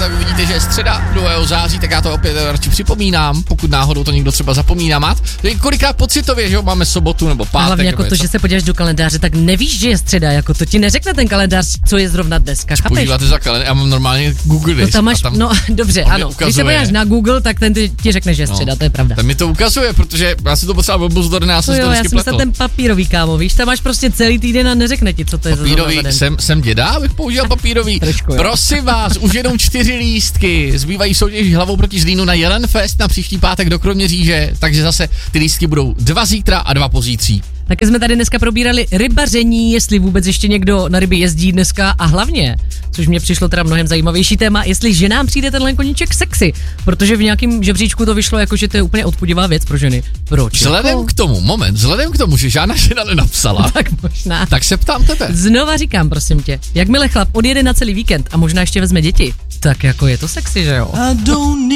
tak uvidíte, že je středa 2. září, tak já to opět radši připomínám, pokud náhodou to někdo třeba zapomíná mát. Kolikrát pocitově, že jo, máme sobotu nebo pátek. A hlavně jako to, že se podíváš do kalendáře, tak nevíš, že je středa, jako to ti neřekne ten kalendář, co je zrovna dneska, chápeš? Používáte za kalendář, já mám normálně Google List. No tam máš, no dobře, ano, ukazuje. když se podíváš na Google, tak ten ti řekne, že je středa, to je pravda. Ten mi to ukazuje, protože já si to potřeba obuzorně, já jsem to vždycky pletl. Já jsem ten papírový, kámo, víš, tam máš prostě celý týden a neřekne ti, co to je papírový, jsem děda, abych použil papírový. Trošku, prosím vás, už jenom 4 lístky, zbývají soutěž Hlavou proti Zlínu na Jelenfest na příští pátek do Kroměříže, takže zase ty lístky budou 2 zítra a 2 pozítří. Taky jsme tady dneska probírali rybaření, jestli vůbec ještě někdo na ryby jezdí dneska a hlavně, což mě přišlo teda mnohem zajímavější téma, jestli ženám přijde tenhle koníček sexy, protože v nějakém žebříčku to vyšlo jako, že to je úplně odpudivá věc pro ženy. Proč? Vzhledem k tomu, že žádná žena nenapsala, tak možná. Tak se ptám tebe. Znova říkám, prosím tě, jakmile chlap odjede na celý víkend a možná ještě vezme děti, tak jako je to sexy, že jo?